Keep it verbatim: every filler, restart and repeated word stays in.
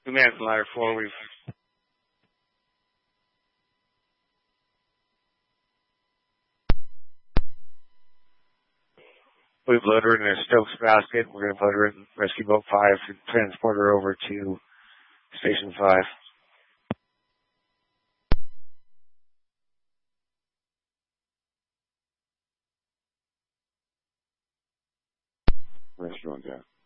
Command from ladder four, we've we've loaded her in a Stokes basket. We're going to put her in Rescue Boat five to transport her over to Station five. Restaurant, yeah.